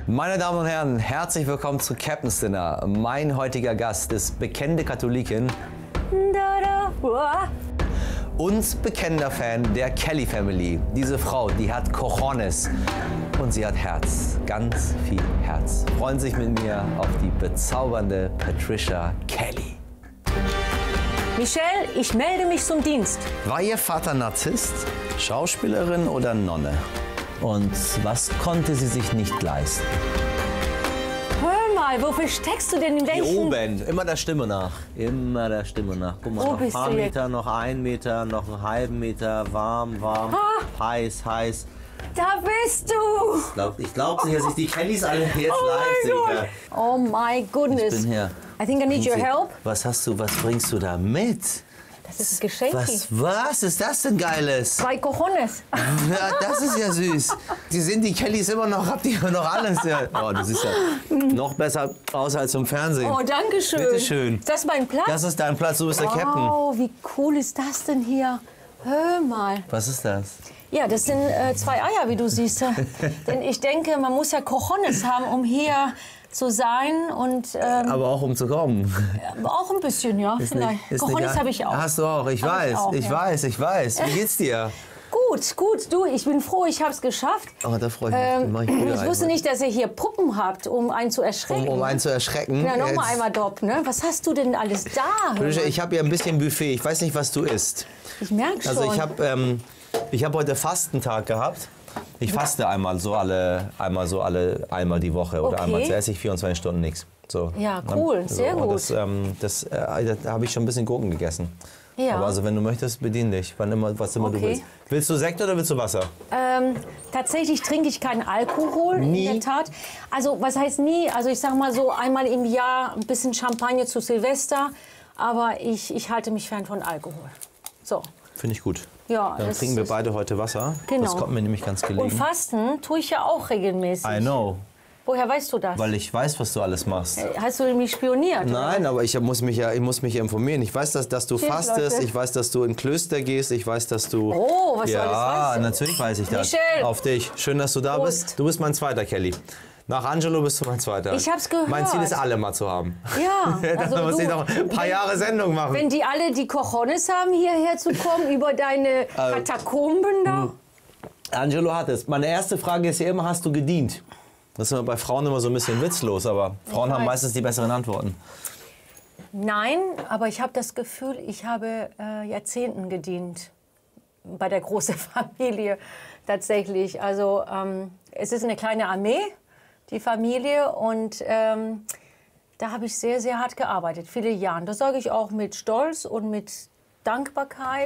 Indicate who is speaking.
Speaker 1: Meine Damen und Herren, herzlich willkommen zu Captain's Dinner. Mein heutiger Gast ist bekennende Katholikin und bekennender Fan der Kelly Family. Diese Frau, die hat Cojones und sie hat Herz, ganz viel Herz. Freuen Sie sich mit mir auf die bezaubernde Patricia Kelly.
Speaker 2: Michelle, ich melde mich zum Dienst.
Speaker 1: War Ihr Vater Narzisst, Schauspielerin oder Nonne? Und was konnte sie sich nicht leisten?
Speaker 2: Hör mal, wofür steckst du denn in welchen...
Speaker 1: Hier oben, immer der Stimme nach. Immer der Stimme nach. Guck mal,
Speaker 2: Wo
Speaker 1: noch ein
Speaker 2: bist
Speaker 1: paar
Speaker 2: du jetzt?
Speaker 1: Meter, noch 1 Meter, noch einen halben Meter, warm, heiß, heiß.
Speaker 2: Da bist du!
Speaker 1: Ich glaub nicht, dass ich die Kellys alle jetzt
Speaker 2: Oh
Speaker 1: live
Speaker 2: mein
Speaker 1: sehe.
Speaker 2: Gott! Oh my goodness.
Speaker 1: Ich bin hier.
Speaker 2: I think I need your help.
Speaker 1: Was bringst du da mit?
Speaker 2: Das ist ein Geschenk.
Speaker 1: Was ist das denn Geiles?
Speaker 2: 2 Cojones.
Speaker 1: Ja, das ist ja süß. Sie sind die Kellys immer noch, habt ihr noch alles? Ja. Oh, du siehst ja noch besser aus als im Fernsehen.
Speaker 2: Oh, danke schön.
Speaker 1: Bitte schön.
Speaker 2: Ist das mein Platz?
Speaker 1: Das ist dein Platz, du bist der Captain.
Speaker 2: Wow, wie cool ist das denn hier? Hör mal.
Speaker 1: Was ist das?
Speaker 2: Ja, das sind 2 Eier, wie du siehst. Denn ich denke, man muss ja Cojones haben, um hier zu sein und
Speaker 1: Aber auch um zu kommen.
Speaker 2: auch ein bisschen, ja, vielleicht. Cojones habe ich auch.
Speaker 1: Hast du auch, ich weiß, ich weiß. Wie geht's dir?
Speaker 2: Gut, du, ich bin froh, ich habe es geschafft.
Speaker 1: Oh, da freue ich mich. Mach ich wieder
Speaker 2: Ich wusste nicht, dass ihr hier Puppen habt, um einen zu erschrecken.
Speaker 1: Um einen zu erschrecken.
Speaker 2: Ja, noch mal einmal dopp, ne? Was hast du denn alles da?
Speaker 1: Patricia, ich habe ja ein bisschen Buffet. Ich weiß nicht, was du isst.
Speaker 2: Ich merke schon.
Speaker 1: Also ich hab heute Fastentag gehabt. Ich faste einmal die Woche oder
Speaker 2: Okay.
Speaker 1: einmal. So esse ich 24 Stunden nichts. So.
Speaker 2: Ja, cool, sehr
Speaker 1: und
Speaker 2: gut.
Speaker 1: da habe ich schon ein bisschen Gurken gegessen.
Speaker 2: Ja.
Speaker 1: Aber also wenn du möchtest, bedien dich, was immer du
Speaker 2: Okay.
Speaker 1: willst. Willst du Sekt oder willst du Wasser?
Speaker 2: Tatsächlich trinke ich keinen Alkohol,
Speaker 1: Nie?
Speaker 2: in der Tat. Also, was heißt nie? Also, ich sag mal so, einmal im Jahr ein bisschen Champagner zu Silvester. Aber ich halte mich fern von Alkohol. So.
Speaker 1: Finde ich gut.
Speaker 2: Ja,
Speaker 1: Dann
Speaker 2: das
Speaker 1: trinken wir
Speaker 2: ist-
Speaker 1: beide heute Wasser.
Speaker 2: Genau.
Speaker 1: Das kommt mir nämlich ganz gelegen.
Speaker 2: Und Fasten tue ich ja auch regelmäßig.
Speaker 1: I know,
Speaker 2: Woher weißt du das?
Speaker 1: weil ich weiß, was du alles machst.
Speaker 2: Hast du mich spioniert?
Speaker 1: Nein, aber ich muss mich informieren. Ich weiß, dass du
Speaker 2: Cheers,
Speaker 1: fastest.
Speaker 2: Leute.
Speaker 1: Ich weiß, dass du in Klöster gehst. Ich weiß, dass du...
Speaker 2: Oh, was du
Speaker 1: ja,
Speaker 2: alles weißt.
Speaker 1: natürlich weiß ich das.
Speaker 2: Michelle.
Speaker 1: Auf dich. Schön, dass du da
Speaker 2: Prost.
Speaker 1: bist. Du bist mein zweiter, Kelly. Nach Angelo bist du mein zweiter.
Speaker 2: Ich hab's gehört.
Speaker 1: Mein Ziel ist, alle mal zu haben.
Speaker 2: Ja, also
Speaker 1: Dann muss ich
Speaker 2: du,
Speaker 1: noch ein paar Jahre Sendung machen.
Speaker 2: wenn die alle die Cojones haben, hierher zu kommen, über deine Katakomben da.
Speaker 1: Angelo hat es. Meine erste Frage ist ja immer, hast du gedient? Das ist immer bei Frauen immer so ein bisschen witzlos, aber Frauen haben
Speaker 2: weiß.
Speaker 1: meistens die besseren Antworten.
Speaker 2: Nein, aber ich habe das Gefühl, ich habe Jahrzehnten gedient. Bei der großen Familie tatsächlich. Also es ist eine kleine Armee, die Familie. Und da habe ich sehr, sehr hart gearbeitet, viele Jahre. Das sage ich auch mit Stolz und mit Dankbarkeit.